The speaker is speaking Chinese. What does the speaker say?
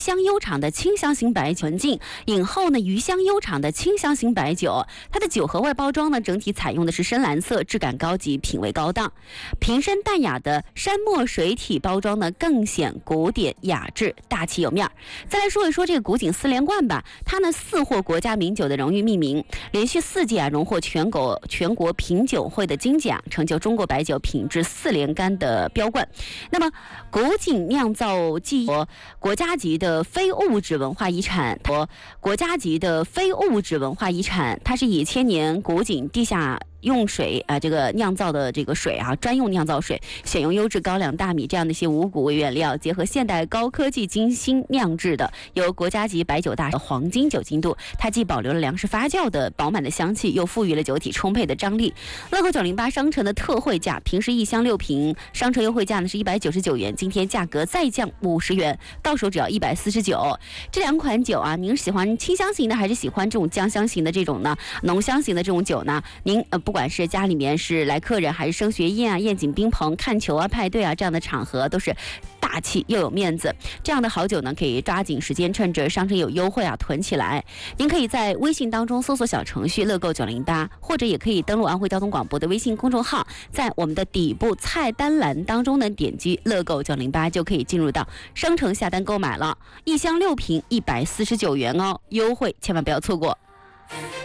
香悠长的清香型白酒，纯净饮后呢，余香悠长的清香型白酒，它的酒盒外包装呢，整体采用的是深蓝色，质感高级，品味高档。瓶身淡雅的山墨水体包装呢，更显古典雅致，大气有面儿。再来说一说这个古井4连冠吧，它呢4获国家名酒的荣誉命名，连续4届荣获全国品酒会的金奖，成就中国白酒品质4连冠的标冠。那么古井酿造技艺国家级的非物质文化遗产，它是以千年古井地下用水这个酿造的这个水专用酿造水，选用优质高粱、大米这样的一些五谷为原料，结合现代高科技精心酿制的，由国家级白酒大师黄金酒精度。它既保留了粮食发酵的饱满的香气，又赋予了酒体充沛的张力。乐购908商城的特惠价，平时1箱6瓶，商城优惠价呢是199元，今天价格再降50元，到手只要149。这2款酒您喜欢清香型的还是喜欢这种酱香型的这种呢？浓香型的这种酒呢？您不管是家里面是来客人，还是升学宴宴景宾朋、看球派对这样的场合，都是大气又有面子。这样的好酒呢，可以抓紧时间，趁着商城有优惠囤起来。您可以在微信当中搜索小程序乐购908，或者也可以登录安徽交通广播的微信公众号，在我们的底部菜单栏当中呢，点击乐购908就可以进入到商城下单购买了。1箱6瓶149元优惠千万不要错过。